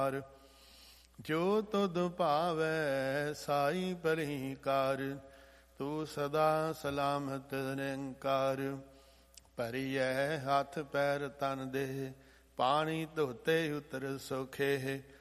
ਜੋ ਤੁਧ ਭਾਵੈ ਸਾਈ ਭਲੀ ਕਾਰ, ਤੂੰ ਸਦਾ ਸਲਾਮਤ ਨਿਰੰਕਾਰ। ਭਰੀਐ ਹੱਥ ਪੈਰ ਤਨ ਦੇਹ, ਪਾਣੀ ਧੋਤੇ ਉਤਰ ਸੋਖੇ।